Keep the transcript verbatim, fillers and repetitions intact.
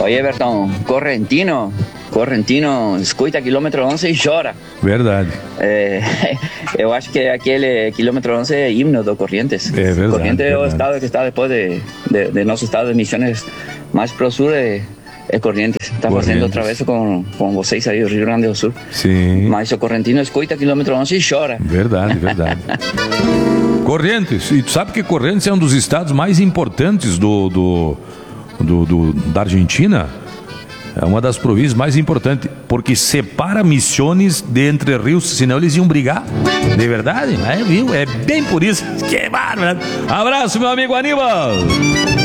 Oye, Bertão, Correntino, Correntino escuta quilômetro onze e chora. Verdade. É, eu acho que aquele quilômetro onze é himno do Corrientes. É verdade. Corrientes é o verdade. estado que está depois de, de, de nosso estado de Missões mais pro sul é, é Corrientes. Está fazendo outra vez com, com vocês aí, o Rio Grande do Sul. Sim. Mas o Correntino escuta quilômetro onze e chora. Verdade, verdade. Corrientes, e tu sabe que Corrientes é um dos estados mais importantes do, do, do, do da Argentina? É uma das províncias mais importantes, porque separa Missões de Entre Rios, senão eles iam brigar. De verdade? É, viu? É bem por isso. Que bárbaro. Abraço, meu amigo Aníbal.